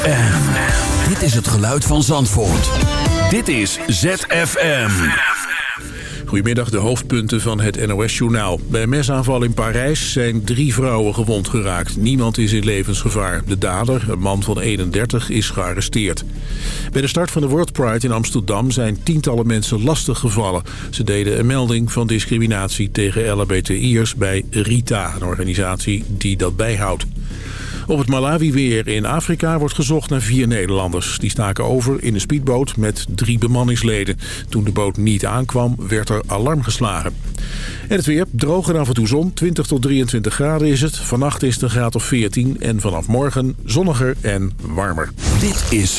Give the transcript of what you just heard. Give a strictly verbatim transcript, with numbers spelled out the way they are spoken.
M. Dit is het geluid van Zandvoort. Dit is Z F M. Goedemiddag, de hoofdpunten van het N O S-journaal. Bij een mesaanval in Parijs zijn drie vrouwen gewond geraakt. Niemand is in levensgevaar. De dader, een man van eenendertig, is gearresteerd. Bij de start van de World Pride in Amsterdam zijn tientallen mensen lastig gevallen. Ze deden een melding van discriminatie tegen L H B T I'ers bij Rita, een organisatie die dat bijhoudt. Op het Malawi-weer in Afrika wordt gezocht naar vier Nederlanders. Die staken over in een speedboot met drie bemanningsleden. Toen de boot niet aankwam, werd er alarm geslagen. En het weer, droog en af en toe zon, twintig tot drieëntwintig graden is het. Vannacht is het een graad of veertien en vanaf morgen zonniger en warmer. Dit is